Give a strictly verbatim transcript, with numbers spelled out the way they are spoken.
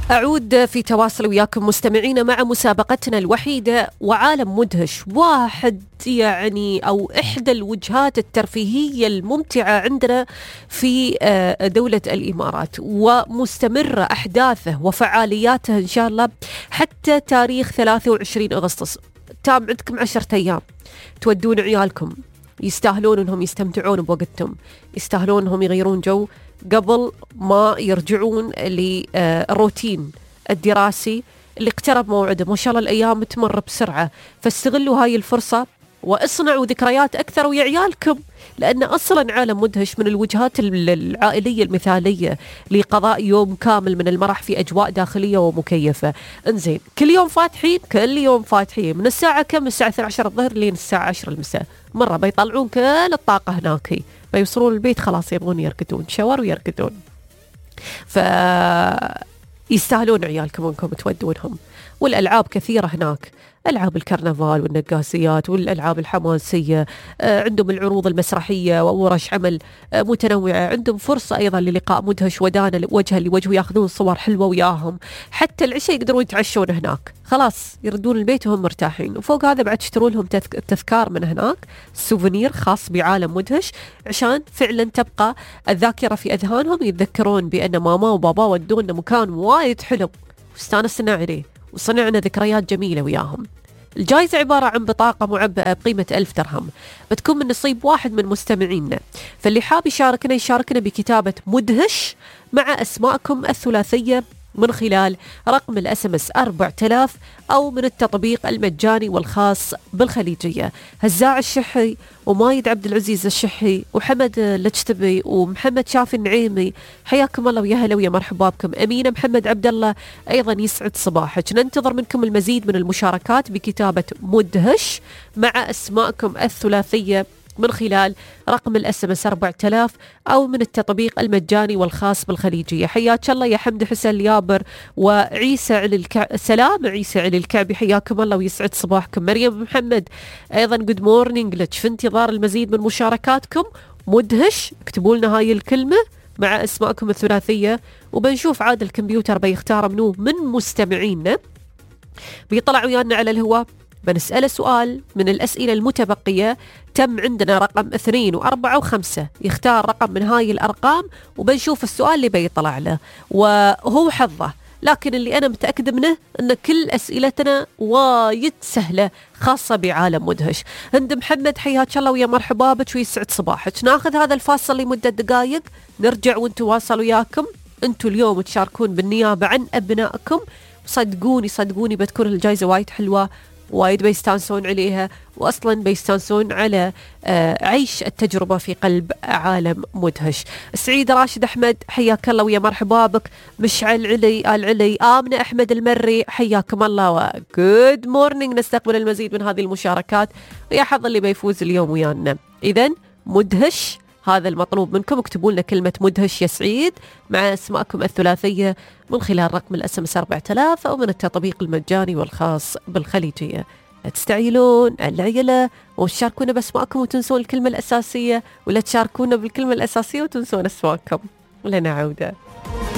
أعود في تواصل وياكم مستمعينا مع مسابقتنا الوحيدة وعالم مدهش، واحد يعني أو إحدى الوجهات الترفيهية الممتعة عندنا في دولة الإمارات، ومستمرة أحداثه وفعالياته إن شاء الله حتى تاريخ ثلاثة وعشرين أغسطس. تام عندكم عشرة أيام تودون عيالكم، يستاهلون أنهم يستمتعون بوقتهم، يستاهلون أنهم يغيرون جو قبل ما يرجعون للروتين الدراسي اللي اقترب موعده. ما شاء الله الأيام تمر بسرعة، فاستغلوا هاي الفرصة واصنعوا ذكريات أكثر ويا عيالكم، لأن أصلا عالم مدهش من الوجهات العائلية المثالية لقضاء يوم كامل من المرح في أجواء داخلية ومكيفة. انزين، كل يوم فاتحين كل يوم فاتحين من الساعة كم؟ الساعة اثنتي عشرة الظهر لين الساعة عشرة المساء. مرة بيطلعون كل الطاقة هناك، بيوصلون البيت خلاص يبغون يركضون شاور ويركضون. ف يستاهلون عيالكم انكم تودونهم. والألعاب كثيرة هناك، ألعاب الكرنفال والنقاسيات والألعاب الحماسية، عندهم العروض المسرحية وورش عمل متنوعة، عندهم فرصة أيضا للقاء مدهش ودانا وجها لوجه وياخذون صور حلوة وياهم. حتى العشاء يقدرون يتعشون هناك، خلاص يردون البيت وهم مرتاحين. وفوق هذا بعد تشترون لهم تذكار من هناك، سوفينير خاص بعالم مدهش، عشان فعلا تبقى الذاكرة في أذهانهم، يتذكرون بأن ماما وبابا ودونا مكان وايد حلو واستانسنا عليه وصنعنا ذكريات جميلة وياهم. الجائزة عبارة عن بطاقة معبأة بقيمة ألف درهم، بتكون من نصيب واحد من مستمعينا. فاللي حاب يشاركنا يشاركنا بكتابة مدهش مع أسماءكم الثلاثية من خلال رقم الاس ام اس أربعة آلاف أو من التطبيق المجاني والخاص بالخليجية. هزاع الشحي ومايد عبد العزيز الشحي وحمد الاجتبي ومحمد شافي النعيمي، حياكم الله ويا هلا ويا مرحبا بكم. أمينة محمد عبد الله أيضا يسعد صباحك. ننتظر منكم المزيد من المشاركات بكتابة مدهش مع أسماءكم الثلاثية من خلال رقم الاس ام اس أربعة آلاف او من التطبيق المجاني والخاص بالخليجيه. حياك الله يا حمد حسن اليابر وعيسى علي الكعبي، سلام عيسى علي الكعبي، حياكم الله ويسعد صباحكم. مريم محمد ايضا جود مورنينج لك، في انتظار المزيد من مشاركاتكم. مدهش، اكتبوا لنا هاي الكلمه مع اسماءكم الثلاثيه وبنشوف عاد الكمبيوتر بيختار منو من مستمعينا بيطلع ويانا على الهواء. بنسأله سؤال من الأسئلة المتبقية، تم عندنا رقم اثنين وأربعة وخمسة، يختار رقم من هاي الأرقام وبنشوف السؤال اللي بيطلع له وهو حظه. لكن اللي أنا متأكد منه أن كل أسئلتنا وايد سهلة خاصة بعالم مدهش. هند محمد حياك الله ويا مرحبا بك ويسعد صباحك. ناخذ هذا الفاصل لمدة دقائق، نرجع وانتوا واصل وياكم. انتوا اليوم تشاركون بالنيابة عن أبنائكم، صدقوني صدقوني بتكون الجائزة وايد حلوة، وايد بيستانسون عليها، وأصلا بيستانسون على آه عيش التجربة في قلب عالم مدهش. سعيد راشد أحمد حياك الله ويا مرحبا بك. مشعل علي آل علي، آمنة أحمد المري حياكم الله وجود مورنينج. نستقبل المزيد من هذه المشاركات ويا حظ اللي بيفوز اليوم ويانا. إذن مدهش هذا المطلوب منكم، اكتبوا لنا كلمة مدهش يا سعيد مع اسماءكم الثلاثية من خلال رقم الاس ام اس أربعة آلاف أو من التطبيق المجاني والخاص بالخليجية. لا تستعجلون العيلة وتشاركونا باسماءكم وتنسون الكلمة الأساسية، ولا تشاركونا بالكلمة الأساسية وتنسون اسماءكم. لنا عودة.